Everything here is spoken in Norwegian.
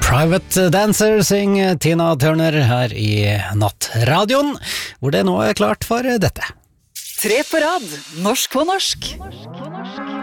Private Dancer synger Tina Turner her i Nattradioen, hvor det nå er klart for dette. 3 på rad, norsk på norsk.